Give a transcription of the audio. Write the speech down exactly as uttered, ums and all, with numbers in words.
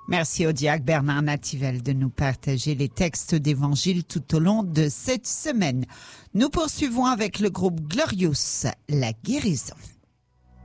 Merci au diacre Bernard Nativel de nous partager les textes d'évangile tout au long de cette semaine. Nous poursuivons avec le groupe Glorious, la guérison.